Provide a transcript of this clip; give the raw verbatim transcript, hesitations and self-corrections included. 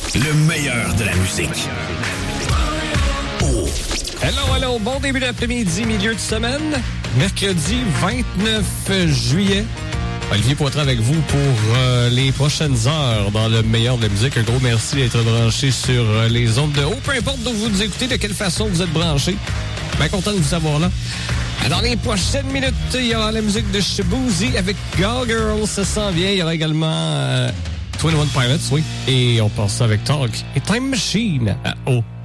Le meilleur de la musique. Oh. Hello, hello. Bon début d'après-midi, milieu de semaine. Mercredi vingt-neuf juillet. Olivier Poitras avec vous pour euh, les prochaines heures dans le meilleur de la musique. Un gros merci d'être branché sur euh, les ondes de haut. Peu importe d'où vous nous écoutez, de quelle façon vous êtes branchés. Bien content de vous avoir là. Dans les prochaines minutes, il y aura la musique de Shaboozey avec Gargoyle, ça s'en vient. Il y aura également euh, vingt et un Pilots, oui. Et on passe ça avec Talk et Time Machine à haut.